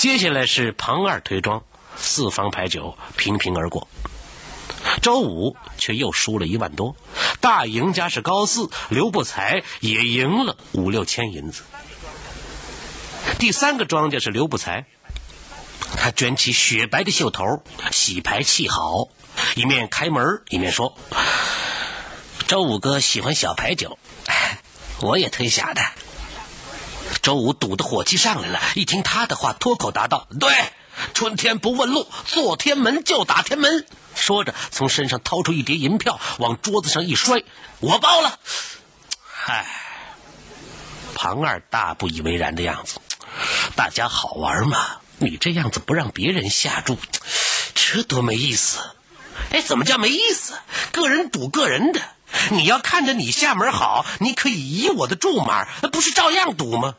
接下来是庞二推庄，四方牌九平平而过。周五却又输了1万多，大赢家是高四，刘不才也赢了5、6千银子。第三个庄家是刘不才，他卷起雪白的袖头，洗牌气好，一面开门一面说：周五哥喜欢小牌九，我也推小的。周五赌的火气上来了，一听他的话，脱口答道：对，春天不问路，坐天门就打天门。说着从身上掏出一叠银票，往桌子上一摔：我包了。唉，庞二大不以为然的样子：大家好玩嘛，你这样子不让别人下注，这多没意思。怎么叫没意思？个人赌个人的，你要看着你下门好，你可以移我的注码，不是照样赌吗？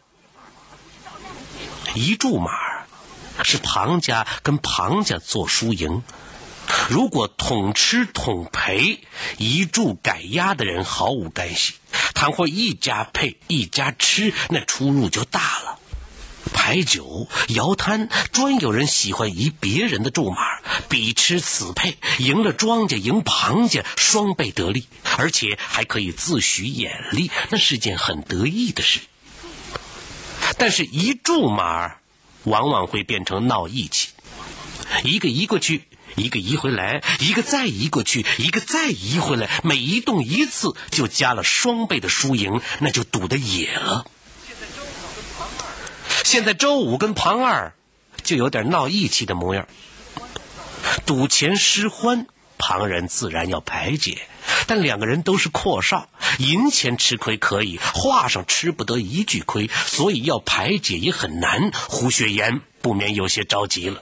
移注码是庞家跟庞家做输赢，如果统吃统赔，一注改压的人毫无干系，倘或一家配一家吃，那出入就大了。牌九摇摊专有人喜欢移别人的注码，比吃此配，赢了庄家赢庞家双倍得利，而且还可以自诩眼力，那是件很得意的事。但是移注码往往会变成闹义气，一个移过去，一个移回来，一个再移过去，一个再移回来，每移动一次就加了双倍的输赢，那就赌得野了。现在周五跟庞二就有点闹义气的模样，赌钱失欢，旁人自然要排解，但两个人都是阔少，银钱吃亏可以，话上吃不得一句亏，所以要排解也很难。胡雪岩不免有些着急了。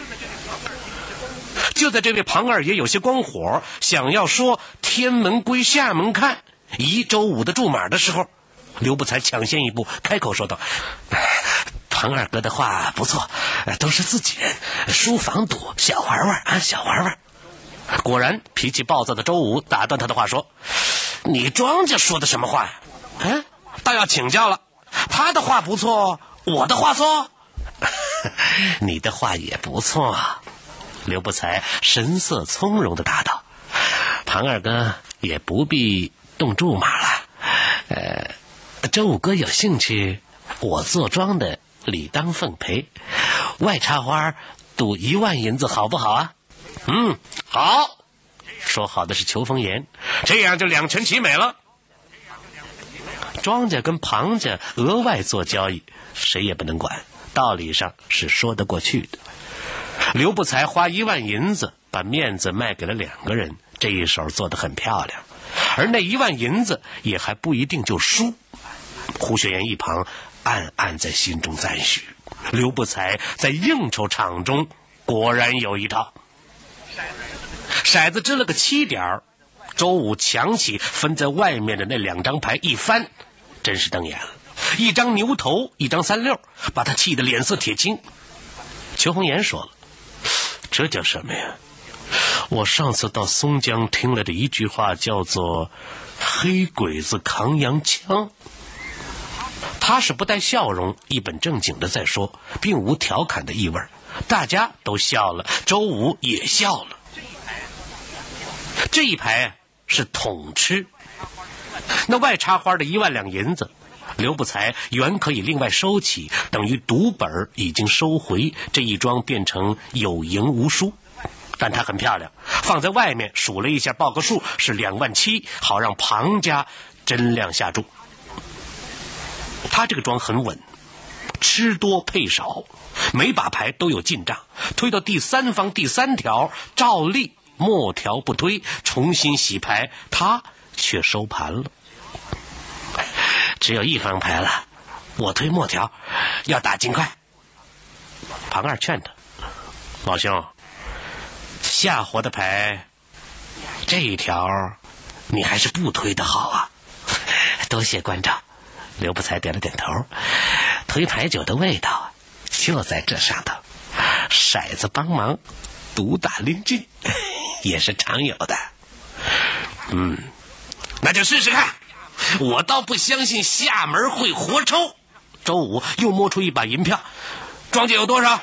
就在这位庞二爷有些光火，想要说天门归下门看，移周五的注码的时候，刘不才抢先一步开口说道：庞二哥的话不错，都是自己人，输房赌，小玩玩啊，小玩玩。果然脾气暴躁的周五打断他的话说：你庄家说的什么话呀？倒要请教了，他的话不错，我的话错？你的话也不错。刘不才神色从容地答道：庞二哥也不必动注码了，周五哥有兴趣，我做庄的理当奉陪，外插花赌1万银子好不好啊？好。说好的是裘风言，这样就两全其美了。庄家跟庞家额外做交易，谁也不能管，道理上是说得过去的。刘不才花1万银子把面子卖给了2个人，这一手做得很漂亮，而那1万银子也还不一定就输。胡雪岩一旁暗暗在心中赞许，刘不才在应酬场中果然有一套。骰子支了个7点，周五抢起分在外面的那2张牌一翻，真是瞪眼了，一张牛头，一张3-6，把他气得脸色铁青。裘红岩说了：这叫什么呀？我上次到松江听了的一句话叫做黑鬼子扛洋枪。他是不带笑容，一本正经的在说，并无调侃的意味，大家都笑了，周五也笑了。这一排是统吃，那外插花的1万两银子，刘不才原可以另外收起，等于赌本已经收回，这一庄变成有赢无输。但它很漂亮，放在外面数了一下，报个数是2万7，好让庞家真量下注。他这个庄很稳，吃多配少，每把牌都有进账，推到第3方第3条照例末条不推，重新洗牌，他却收盘了。只有1方牌了，我推末条，要打尽快。庞二劝他：老兄，下活的牌这一条你还是不推的好啊。多谢关照。刘不才点了点头，推牌九的味道就在这上头，骰子帮忙，独打临近也是常有的。那就试试看，我倒不相信下门会活抽。周五又摸出一把银票，庄家有多少？